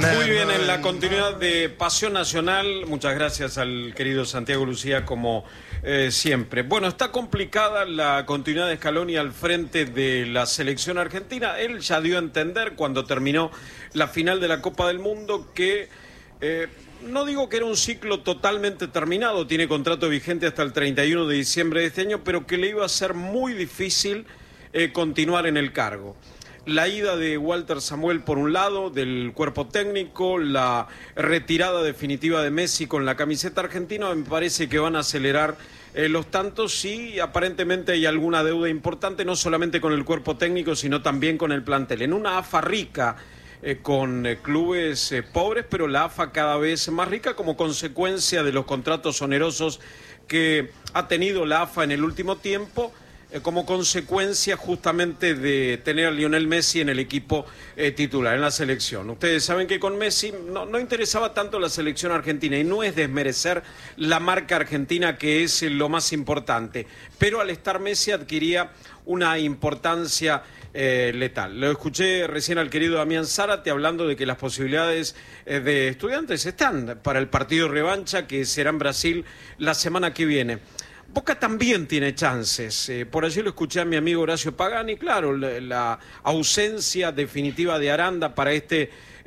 Muy bien, en la continuidad de Pasión Nacional, muchas gracias al querido Santiago Lucía como siempre. Bueno, está complicada la continuidad de Scaloni al frente de la selección argentina. Él ya dio a entender cuando terminó la final de la Copa del Mundo que no digo que era un ciclo totalmente terminado, tiene contrato vigente hasta el 31 de diciembre de este año, pero que le iba a ser muy difícil continuar en el cargo. La ida de Walter Samuel por un lado, del cuerpo técnico, la retirada definitiva de Messi con la camiseta argentina, me parece que van a acelerar los tantos y aparentemente hay alguna deuda importante, no solamente con el cuerpo técnico, sino también con el plantel. En una AFA rica, con clubes pobres, pero la AFA cada vez más rica como consecuencia de los contratos onerosos que ha tenido la AFA en el último tiempo, como consecuencia justamente de tener a Lionel Messi en el equipo titular, en la selección. Ustedes saben que con Messi no interesaba tanto la selección argentina, y no es desmerecer la marca argentina, que es lo más importante, pero al estar Messi adquiría una importancia letal. Lo escuché recién al querido Damián Zárate hablando de que las posibilidades de Estudiantes están para el partido revancha que será en Brasil la semana que viene. Boca también tiene chances. Por allí lo escuché a mi amigo Horacio Pagani. Claro, la ausencia definitiva de Aranda para este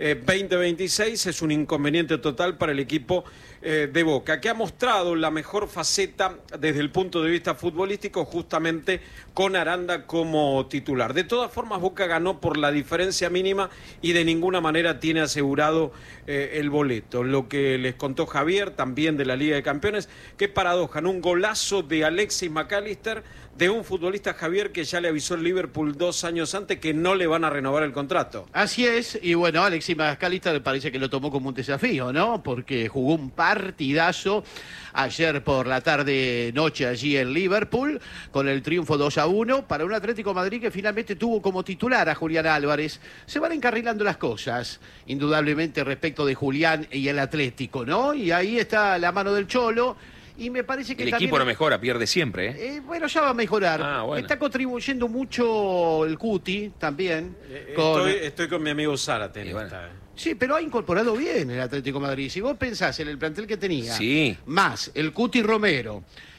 2026 es un inconveniente total para el equipo de Boca, que ha mostrado la mejor faceta desde el punto de vista futbolístico justamente con Aranda como titular. De todas formas, Boca ganó por la diferencia mínima y de ninguna manera tiene asegurado el boleto. Lo que les contó Javier también de la Liga de Campeones, qué paradoja, en un golazo de Alexis McAllister, de un futbolista, Javier, que ya le avisó el Liverpool 2 años antes que no le van a renovar el contrato. Así es, y bueno, Alexis McAllister parece que lo tomó como un desafío, ¿no? Porque jugó un partidazo ayer por la tarde-noche allí en Liverpool, con el triunfo 2-1 para un Atlético de Madrid que finalmente tuvo como titular a Julián Álvarez. Se van encarrilando las cosas, indudablemente, respecto de Julián y el Atlético, ¿no? Y ahí está la mano del Cholo. Y me parece que el también equipo no mejora, pierde siempre, ¿eh? Bueno, ya va a mejorar. Bueno. Está contribuyendo mucho el Cuti también. Estoy con mi amigo Zárate en bueno. esta. Sí, pero ha incorporado bien el Atlético de Madrid. Si vos pensás en el plantel que tenía, sí, más el Cuti Romero,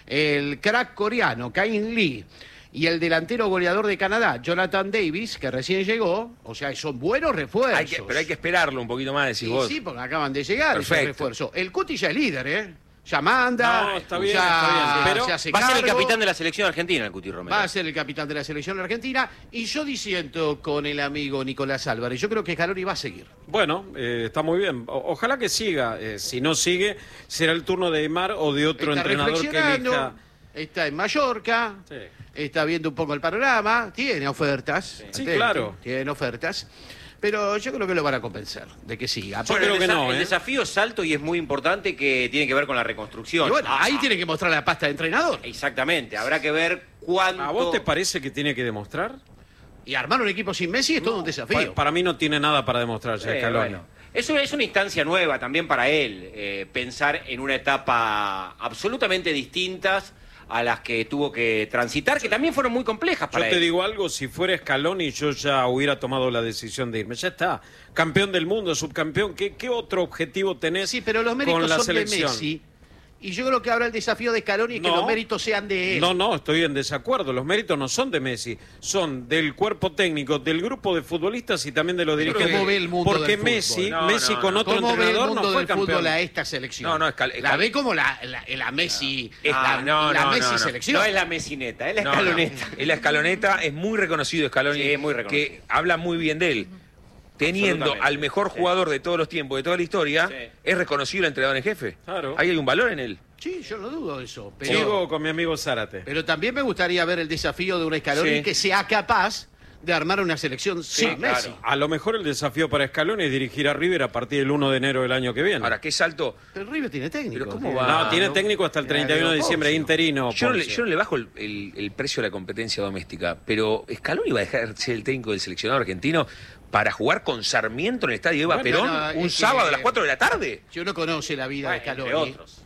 el crack coreano, Cain Lee, y el delantero goleador de Canadá, Jonathan Davis, que recién llegó, o sea, son buenos refuerzos. pero hay que esperarlo un poquito más, decís vos. Sí, porque acaban de llegar esos Perfecto. refuerzos. El Cuti ya es líder, ¿eh? Ya manda, No, está bien, pero se hace va a ser el cargo. capitán de la selección argentina, el Cuti Romero. Va a ser el capitán de la selección argentina. Y yo disiento con el amigo Nicolás Álvarez. Yo creo que Scaloni va a seguir. Bueno, está muy bien. Ojalá que siga. Si no sigue, será el turno de Aimar o de otro Está entrenador que reflexionando, elija. está en Mallorca, Sí. está viendo un poco el panorama, tiene ofertas. Sí, atento, claro. Tiene ofertas. Pero yo creo que lo van a convencer de que siga. Yo creo que no, El desafío es alto y es muy importante, que tiene que ver con la reconstrucción. Y bueno, ahí tiene que mostrar la pasta de entrenador. Exactamente, habrá que ver cuánto... ¿A vos te parece que tiene que demostrar? Y armar un equipo sin Messi es todo un desafío. Para mí no tiene nada para demostrar ya Scaloni. Bueno, eso es una instancia nueva también para él, pensar en una etapa absolutamente distintas a las que tuvo que transitar, que también fueron muy complejas para Yo te él. digo algo, si fuera Scaloni yo ya hubiera tomado la decisión de irme. Ya está, campeón del mundo, subcampeón. ¿Qué otro objetivo tenés Sí, pero los con méritos la son selección? de Messi. Y yo creo que ahora el desafío de Scaloni es que No. los méritos sean de él. No, estoy en desacuerdo. Los méritos no son de Messi, son del cuerpo técnico, del grupo de futbolistas y también de los Pero dirigentes. ¿cómo ve el mundo Porque del fútbol? Messi, No, Messi no, con no. otro ¿Cómo ve el entrenador no mundo fue del campeón. fútbol a esta selección? No, la ve como la Messi, no, la no, Messi no. selección. No es la mesineta, es la No, escaloneta. es la escaloneta, es muy reconocido Scaloni, Sí, es muy reconocido. que habla muy bien de él. Teniendo Absolutamente. al mejor jugador de todos los tiempos, de toda la historia, Sí. es reconocido el entrenador en jefe. Claro. Ahí hay un valor en él. Sí, yo no dudo de eso. Sigo con mi amigo Zárate. Pero también me gustaría ver el desafío de un Scaloni Sí. que sea capaz de armar una selección sin claro. Messi. A lo mejor el desafío para Scaloni es dirigir a River a partir del 1 de enero del año que viene. Ahora, qué salto. Pero River tiene técnico. Pero ¿cómo tiene- va? No, tiene no. técnico hasta el 31 de diciembre, Poncio. interino. Yo no, Poncio. le bajo el precio de la competencia doméstica, pero Scaloni va a dejar de ser el técnico del seleccionado argentino para jugar con Sarmiento en el estadio Eva Bueno, Perón no, un es que- sábado a las 4 de la tarde. Yo no conoce la vida de Entre Scaloni. otros.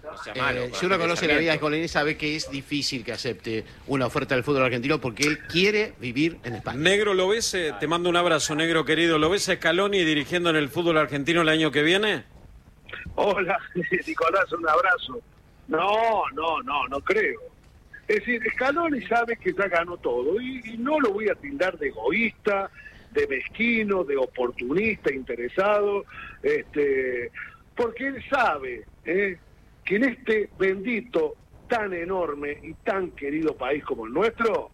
no sea malo. Si uno conoce la vida de Scaloni sabe que es difícil que acepte una oferta del fútbol argentino porque él quiere vivir en España. Negro, ¿lo ves? Te mando un abrazo, Negro querido. ¿Lo ves a Scaloni dirigiendo en el fútbol argentino el año que viene? Hola, Nicolás, un abrazo. No creo. Es decir, Scaloni sabe que ya ganó todo y no lo voy a tildar de egoísta, de mezquino, de oportunista, interesado, porque él sabe que en este bendito, tan enorme y tan querido país como el nuestro,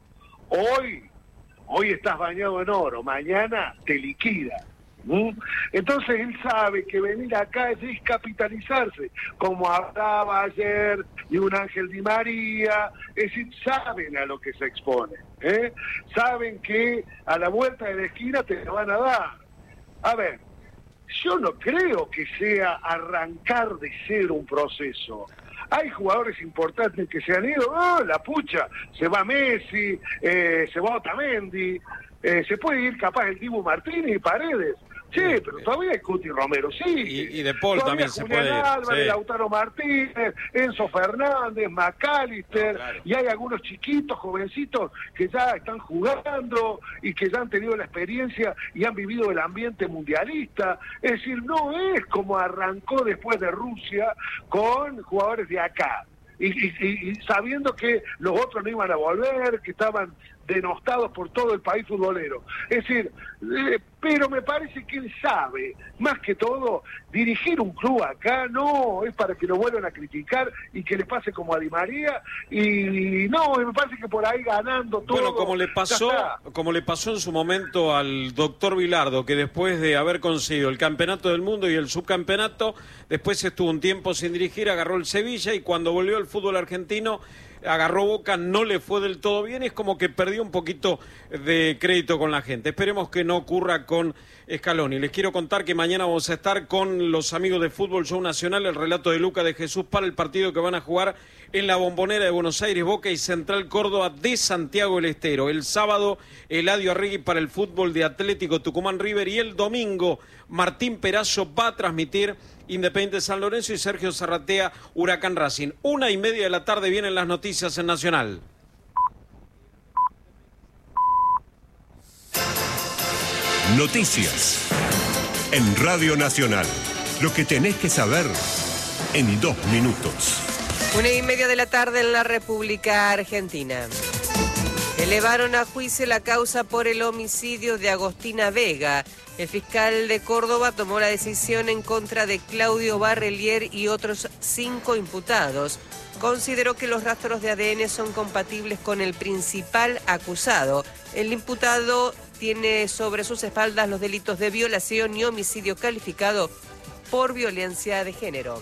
hoy estás bañado en oro, mañana te liquida. Entonces él sabe que venir acá es descapitalizarse, como hablaba ayer de un Ángel Di María, es decir, saben a lo que se expone, saben que a la vuelta de la esquina te lo van a dar. A ver, yo no creo que sea arrancar de cero un proceso. Hay jugadores importantes que se han ido, la pucha, se va Messi, se va Otamendi, se puede ir capaz el Dibu Martínez y Paredes. Sí, pero todavía hay Cuti Romero, sí. Y De Paul también se puede ir. Álvarez, Sí. Lautaro Martínez, Enzo Fernández, McAllister, Claro. y hay algunos chiquitos, jovencitos, que ya están jugando y que ya han tenido la experiencia y han vivido el ambiente mundialista. Es decir, no es como arrancó después de Rusia con jugadores de acá. Y sabiendo que los otros no iban a volver, que estaban denostados por todo el país futbolero. Es decir, pero me parece que él sabe, más que todo, dirigir un club acá no es para que lo vuelvan a criticar y que le pase como a Di María, y no, me parece que por ahí ganando todo. Bueno, como le ya pasó en su momento al doctor Bilardo, que después de haber conseguido el campeonato del mundo y el subcampeonato, después estuvo un tiempo sin dirigir, agarró el Sevilla y cuando volvió al fútbol argentino agarró Boca, no le fue del todo bien, es como que perdió un poquito de crédito con la gente. Esperemos que no ocurra con Scaloni. Les quiero contar que mañana vamos a estar con los amigos de Fútbol Show Nacional, el relato de Luca de Jesús para el partido que van a jugar en la Bombonera de Buenos Aires, Boca y Central Córdoba de Santiago del Estero. El sábado, Eladio Arregui para el fútbol de Atlético Tucumán River, y el domingo, Martín Perazo va a transmitir Independiente San Lorenzo y Sergio Zarratea Huracán Racing. 1:30 de la tarde vienen las noticias en Nacional. Noticias en Radio Nacional. Lo que tenés que saber en 2 minutos. 1:30 de la tarde en la República Argentina. Elevaron a juicio la causa por el homicidio de Agostina Vega. El fiscal de Córdoba tomó la decisión en contra de Claudio Barrelier y otros 5 imputados. Consideró que los rastros de ADN son compatibles con el principal acusado. El imputado tiene sobre sus espaldas los delitos de violación y homicidio calificado por violencia de género.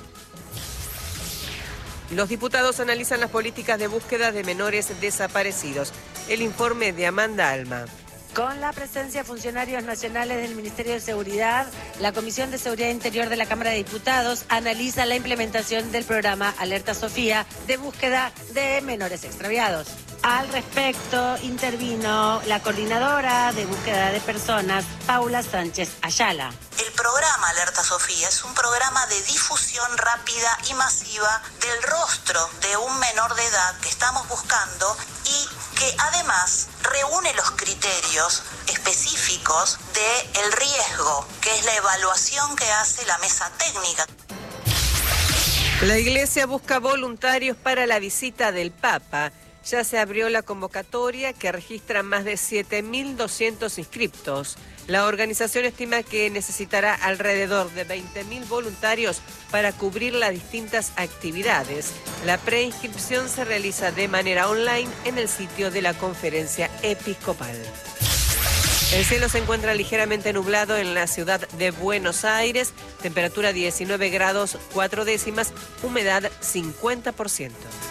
Los diputados analizan las políticas de búsqueda de menores desaparecidos. El informe de Amanda Alma. Con la presencia de funcionarios nacionales del Ministerio de Seguridad, la Comisión de Seguridad Interior de la Cámara de Diputados analiza la implementación del programa Alerta Sofía de búsqueda de menores extraviados. Al respecto, intervino la coordinadora de búsqueda de personas, Paula Sánchez Ayala. El programa Alerta Sofía es un programa de difusión rápida y masiva del rostro de un menor de edad que estamos buscando y que además reúne los criterios específicos del riesgo, que es la evaluación que hace la mesa técnica. La Iglesia busca voluntarios para la visita del Papa. Ya se abrió la convocatoria que registra más de 7.200 inscriptos. La organización estima que necesitará alrededor de 20.000 voluntarios para cubrir las distintas actividades. La preinscripción se realiza de manera online en el sitio de la Conferencia Episcopal. El cielo se encuentra ligeramente nublado en la ciudad de Buenos Aires, temperatura 19 grados 4 décimas, humedad 50%.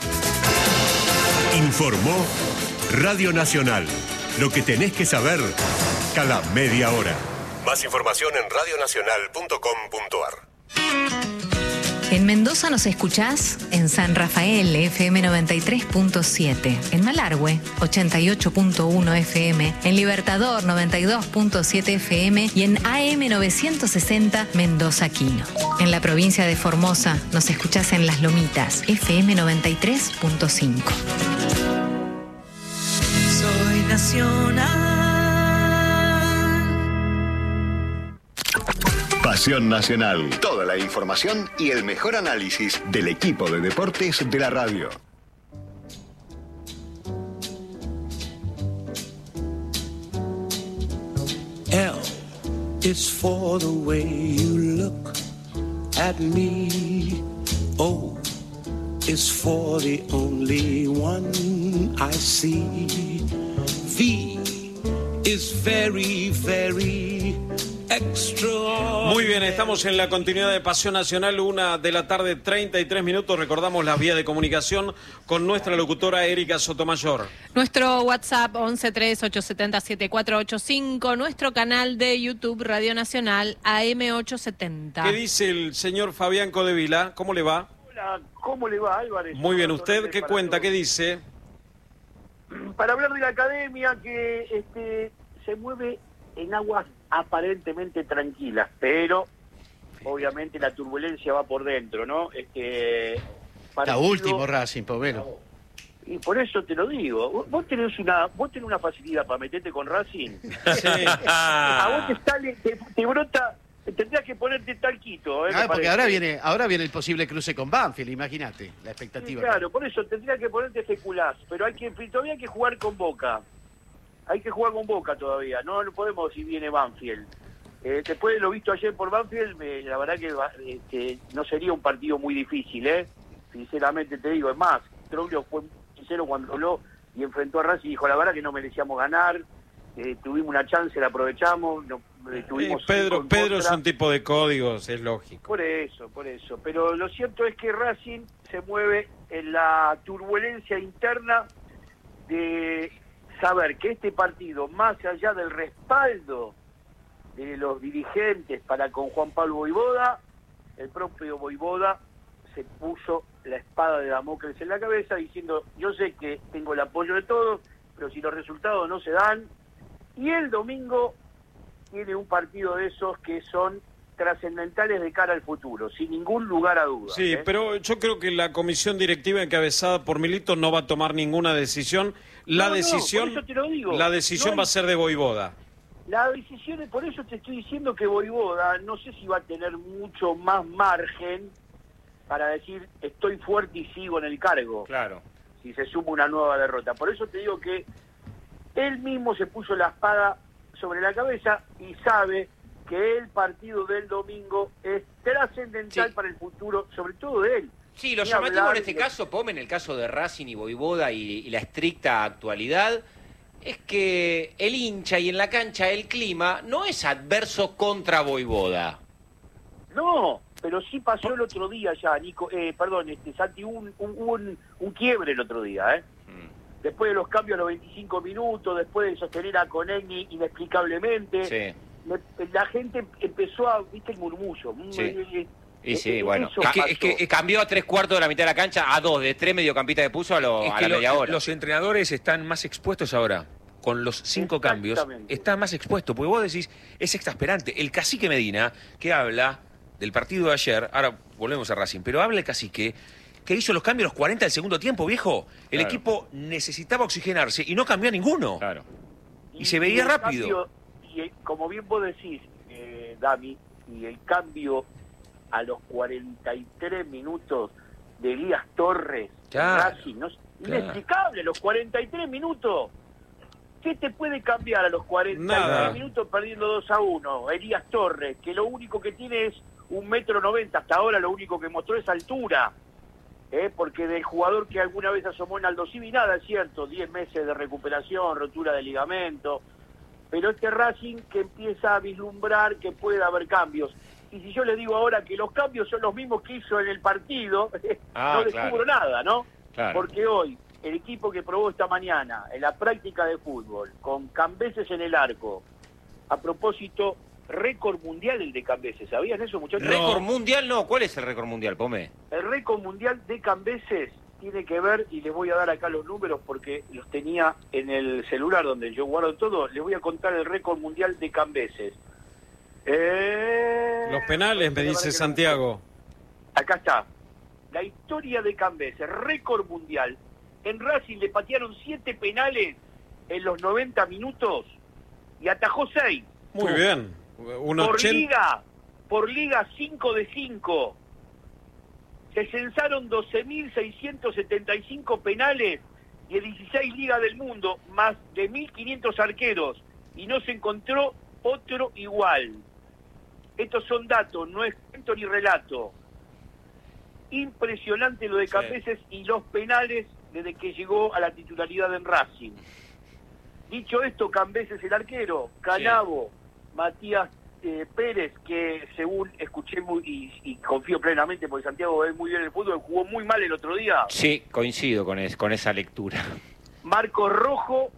Informó Radio Nacional. Lo que tenés que saber cada media hora. Más información en radionacional.com.ar. En Mendoza nos escuchás en San Rafael, FM 93.7. En Malargüe, 88.1 FM. En Libertador, 92.7 FM. Y en AM 960, Mendoza Quino. En la provincia de Formosa nos escuchás en Las Lomitas, FM 93.5. Soy nacional. Pasión Nacional. Toda la información y el mejor análisis del equipo de deportes de la radio. L is for the way you look at me. O is for the only one I see. V is very, very extra. Muy bien, estamos en la continuidad de Pasión Nacional, 1:33 p.m. Recordamos las vías de comunicación con nuestra locutora Erika Sotomayor. Nuestro WhatsApp 1138707485, nuestro canal de YouTube Radio Nacional AM870. ¿Qué dice el señor Fabián Codevila? ¿Cómo le va? Hola, ¿cómo le va, Álvarez? Muy bien, ¿usted qué cuenta? ¿Qué dice? Para hablar de la academia que se mueve en aguas aparentemente tranquilas, pero obviamente la turbulencia va por dentro, ¿no? La última Racing, Povelo. Y por eso te lo digo, vos tenés una facilidad para meterte con Racing. Sí. A vos te brota, tendrías que ponerte talquito. Porque ahora viene el posible cruce con Banfield, imagínate la expectativa. Sí, claro, por eso tendría que ponerte feculaz, pero todavía hay que jugar con Boca. Hay que jugar con Boca todavía, no podemos decir viene Banfield. Después de lo visto ayer por Banfield, la verdad que no sería un partido muy difícil, sinceramente te digo. Es más, Troglio fue sincero cuando habló y enfrentó a Racing y dijo, la verdad que no merecíamos ganar, tuvimos una chance, la aprovechamos, tuvimos Pedro es un tipo de códigos, es lógico. Por eso, pero lo cierto es que Racing se mueve en la turbulencia interna de saber que este partido, más allá del respaldo de los dirigentes para con Juan Pablo Voivoda, el propio Voivoda se puso la espada de Damocles en la cabeza diciendo, yo sé que tengo el apoyo de todos, pero si los resultados no se dan, y el domingo tiene un partido de esos que son trascendentales de cara al futuro, sin ningún lugar a dudas. Sí, pero yo creo que la comisión directiva encabezada por Milito no va a tomar ninguna decisión. La decisión va a ser de Voivoda. La decisión, por eso te estoy diciendo que Voivoda no sé si va a tener mucho más margen para decir estoy fuerte y sigo en el cargo. Claro. Si se suma una nueva derrota. Por eso te digo que él mismo se puso la espada sobre la cabeza y sabe que el partido del domingo es trascendental para el futuro, sobre todo de él. Sí, lo llamativo en este caso, Pome, en el caso de Racing y Voivoda y la estricta actualidad, es que el hincha y en la cancha el clima no es adverso contra Voivoda. No, pero sí pasó el otro día ya, Nico, Santi, un quiebre el otro día, Después de los cambios a los 25 minutos, después de sostener a Conegni inexplicablemente, sí. La gente empezó a, viste, el murmullo. Sí. Y sí, bueno, es que cambió a 3/4 de la mitad de la cancha a 2, de 3 mediocampistas que puso a la media hora. Los entrenadores están más expuestos ahora, con los 5 cambios, están más expuestos, porque vos decís, es exasperante. El cacique Medina, que habla del partido de ayer, ahora volvemos a Racing, pero habla el cacique, que hizo los cambios a los 40 del segundo tiempo, viejo. El equipo necesitaba oxigenarse y no cambió a ninguno. Claro. Y se veía rápido. Cambio, como bien vos decís, Dami, y el cambio a los 43 minutos de Elías Torres, Racing, inexplicable, los 43 minutos. ¿Qué te puede cambiar a los 43 minutos perdiendo 2-1? Elías Torres, que lo único que tiene es 1,90 m, hasta ahora lo único que mostró es altura. Porque del jugador que alguna vez asomó en Aldo Civi, nada es cierto, 10 meses de recuperación, rotura de ligamento, pero este Racing que empieza a vislumbrar que puede haber cambios. Y si yo le digo ahora que los cambios son los mismos que hizo en el partido, no descubro nada, ¿no? Claro. Porque hoy, el equipo que probó esta mañana en la práctica de fútbol, con Cambeses en el arco, a propósito, récord mundial el de Cambeses. ¿Sabían eso, muchachos? ¿Récord mundial? No, ¿cuál es el récord mundial, Pome? El récord mundial de Cambeses tiene que ver, y les voy a dar acá los números porque los tenía en el celular donde yo guardo todo, les voy a contar el récord mundial de Cambeses. Los penales, me dice Santiago. Acá está. La historia de Cambeses, récord mundial. En Racing le patearon 7 penales en los 90 minutos y atajó 6. Muy bien. Por liga 5 de 5. Se censaron 12.675 penales y 16 ligas del mundo, más de 1.500 arqueros, y no se encontró otro igual. Estos son datos, no es cuento ni relato. Impresionante lo de Cambeses y los penales desde que llegó a la titularidad en Racing. Dicho esto, Cambeses el arquero, Canavo, Matías Pérez, que según escuché y confío plenamente porque Santiago ve muy bien el fútbol, jugó muy mal el otro día. Sí, coincido con esa lectura. Marco Rojo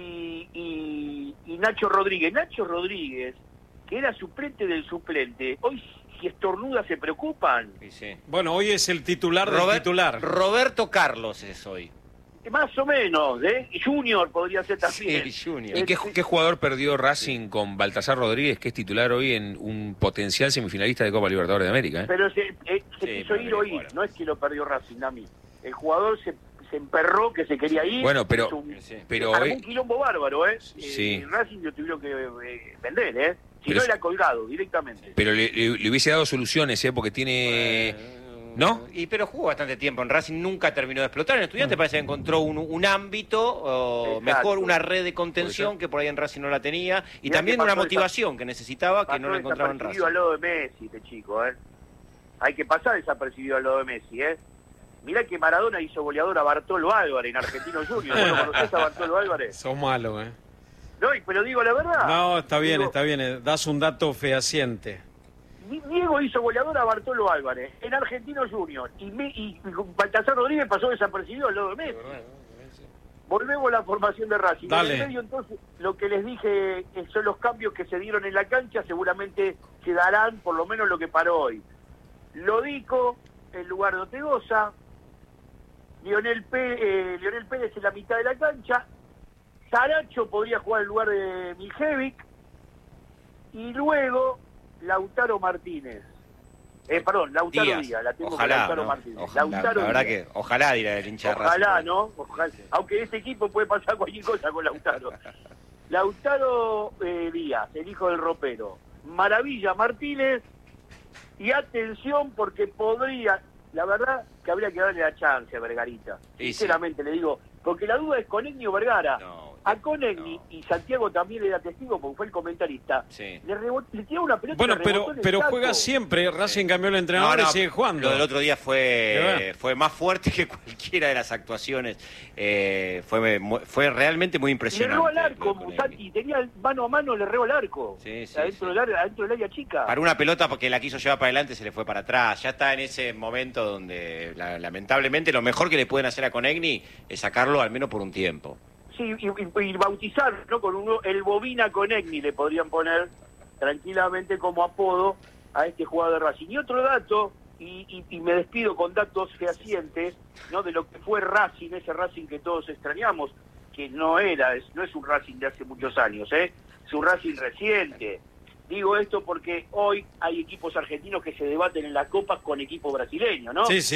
y Nacho Rodríguez. Nacho Rodríguez, que era suplente del suplente, hoy si estornuda se preocupan. Sí. Bueno, hoy es el titular del titular. Roberto Carlos es hoy. Más o menos, ¿eh? Junior podría ser también. Sí, Junior. ¿Y qué jugador perdió Racing con Baltasar Rodríguez, que es titular hoy en un potencial semifinalista de Copa Libertadores de América? Pero se quiso ir o ir, no es que lo perdió Racing, Nami. El jugador se emperró que se quería ir. Bueno, pero armó un quilombo bárbaro, ¿eh? Sí. Racing lo tuvieron que vender, ¿eh? Si no era colgado directamente. Pero le hubiese dado soluciones, ¿eh? Porque tiene... ¿No? Pero jugó bastante tiempo en Racing, nunca terminó de explotar. En Estudiantes parece que encontró un ámbito, mejor una red de contención que por ahí en Racing no la tenía, y también una motivación que necesitaba que no la encontraba en Racing. Al lado de Messi, este chico, ¿eh? Hay que pasar desapercibido al lado de Messi, ¿eh? Mirá que Maradona hizo goleador a Bartolo Álvarez en Argentinos Juniors. ¿No lo conocés a Bartolo Álvarez? Sos malo, ¿eh? No, pero digo la verdad. No, está bien. Das un dato fehaciente. Diego hizo goleador a Bartolo Álvarez en Argentinos Juniors y Baltasar Rodríguez pasó desapercibido al lado de Messi. Volvemos a la formación de Racing. Dale. En el medio, entonces, lo que les dije son los cambios que se dieron en la cancha, seguramente se darán por lo menos lo que paró hoy. Lodico en lugar de Ortegoza, Lionel Pérez en la mitad de la cancha, Saracho podría jugar en lugar de Miljevic, y luego Lautaro Martínez. Lautaro Díaz, la tengo. Ojalá, Lautaro ¿no? Martínez. La verdad que ojalá dirá el hincha de Racing. Ojalá, ¿no? Ojalá. Aunque este equipo puede pasar cualquier cosa con Lautaro. Lautaro Díaz, el hijo del ropero. Maravilla Martínez. Y atención porque podría, la verdad que habría que darle la chance a Vergarita. Sinceramente le digo, porque la duda es Conegni o Vergara. A Conegni, y Santiago también era testigo porque fue el comentarista, le tiró una pelota. Bueno, pero juega siempre. Racing cambió el entrenador y sigue jugando. Lo del otro día fue más fuerte que cualquiera de las actuaciones. Fue realmente muy impresionante. Le erró al arco, Santi, tenía mano a mano, le erró al arco. Adentro del área chica. Para una pelota porque la quiso llevar para adelante, se le fue para atrás. Ya está en ese momento donde lamentablemente lo mejor que le pueden hacer a Conegni es sacarlo al menos por un tiempo. Sí, y bautizar, ¿no? Con el Bobina Conegni le podrían poner tranquilamente como apodo a este jugador de Racing. Y otro dato, y me despido con datos fehacientes, ¿no? De lo que fue Racing, ese Racing que todos extrañamos, que no es un Racing de hace muchos años, es un Racing reciente. Digo esto porque hoy hay equipos argentinos que se debaten en las copas con equipos brasileños, ¿no? Sí.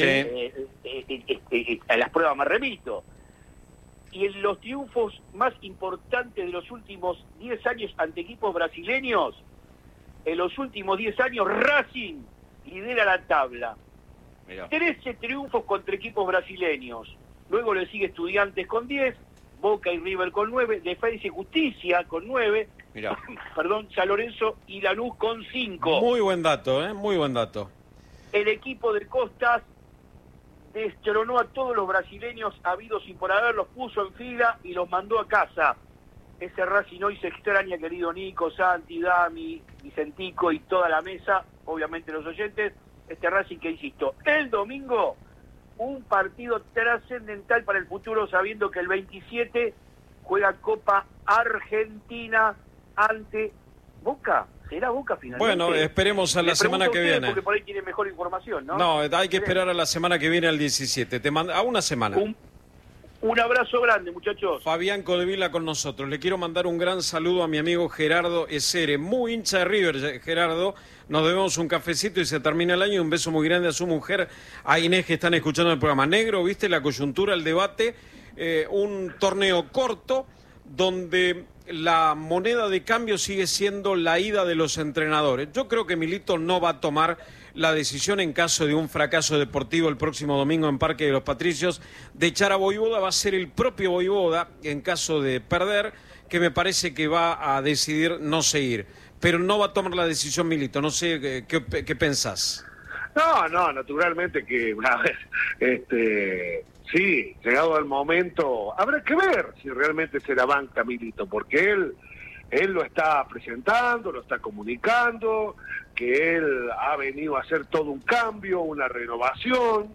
A las pruebas me remito. Y en los triunfos más importantes de los últimos 10 años ante equipos brasileños, en los últimos 10 años Racing lidera la tabla. Mirá. 13 triunfos contra equipos brasileños. Luego le sigue Estudiantes con 10, Boca y River con 9, Defensa y Justicia con 9, San Lorenzo y Lanús con 5. Muy buen dato, muy buen dato. El equipo de Costas destronó a todos los brasileños habidos y por haber, los puso en fila y los mandó a casa. Ese Racing hoy se extraña, querido Nico, Santi, Dami, Vicentico y toda la mesa, obviamente los oyentes. Este Racing que, insisto, el domingo, un partido trascendental para el futuro, sabiendo que el 27 juega Copa Argentina ante Boca. ¿Será Boca finalmente? Bueno, esperemos a la semana que viene. Porque por ahí tiene mejor información, ¿no? No, hay que esperar a la semana que viene, al 17. A una semana. Un abrazo grande, muchachos. Fabián Codevila con nosotros. Le quiero mandar un gran saludo a mi amigo Gerardo Esere, muy hincha de River, Gerardo. Nos debemos un cafecito y se termina el año. Un beso muy grande a su mujer, a Inés, que están escuchando el programa. Negro, ¿viste la coyuntura, el debate? Un torneo corto donde la moneda de cambio sigue siendo la ida de los entrenadores. Yo creo que Milito no va a tomar la decisión, en caso de un fracaso deportivo el próximo domingo en Parque de los Patricios, de echar a Vojvoda. Va a ser el propio Vojvoda, en caso de perder, que me parece que va a decidir no seguir. Pero no va a tomar la decisión Milito. No sé, ¿qué pensás? No, naturalmente que, a ver, sí, llegado el momento, habrá que ver si realmente se la banca Milito, porque él lo está presentando, lo está comunicando, que él ha venido a hacer todo un cambio, una renovación,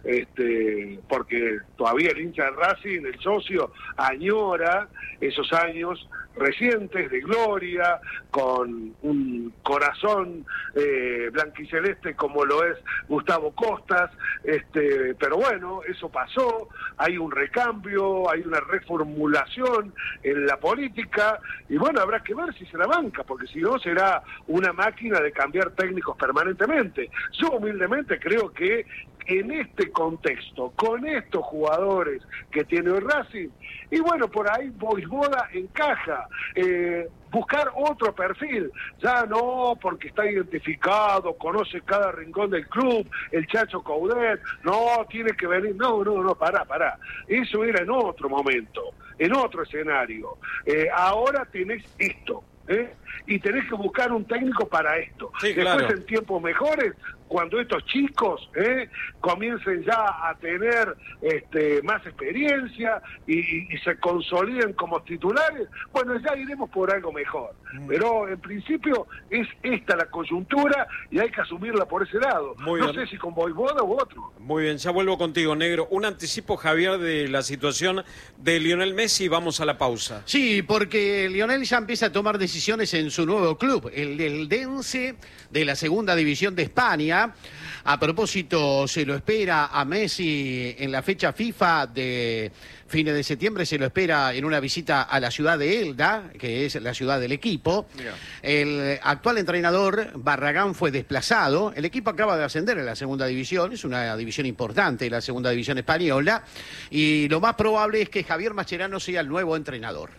porque todavía el hincha de Racing, el socio, añora esos años recientes de gloria, con un corazón blanquiceleste como lo es Gustavo Costas, pero bueno, eso pasó, hay un recambio, hay una reformulación en la política, y bueno, habrá que ver si se la banca, porque si no será una máquina de cambiar técnicos permanentemente. Yo humildemente creo que en este contexto, con estos jugadores que tiene el Racing, y bueno, por ahí Vojvoda encaja, buscar otro perfil, ya no porque está identificado, conoce cada rincón del club, el Chacho Coudet, no, tiene que venir, no, pará, eso era en otro momento, en otro escenario, ahora tenés esto, y tenés que buscar un técnico para esto. Sí, después claro. En tiempos mejores, cuando estos chicos comiencen ya a tener más experiencia y se consoliden como titulares, bueno, ya iremos por algo mejor. Pero en principio es esta la coyuntura y hay que asumirla por ese lado. Muy no bien. sé si con Vojvoda u otro. Muy bien, ya vuelvo contigo, Negro. Un anticipo, Javier, de la situación de Lionel Messi. Vamos a la pausa. Sí, porque Lionel ya empieza a tomar decisiones en su nuevo club, el del Dense de la Segunda División de España. A propósito, se lo espera a Messi en la fecha FIFA de fines de septiembre, se lo espera en una visita a la ciudad de Elda, que es la ciudad del equipo. Mirá. El actual entrenador, Barragán, fue desplazado. El equipo acaba de ascender en la segunda división, es una división importante, la segunda división española, y lo más probable es que Javier Mascherano sea el nuevo entrenador.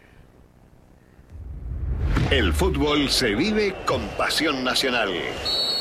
El fútbol se vive con pasión nacional.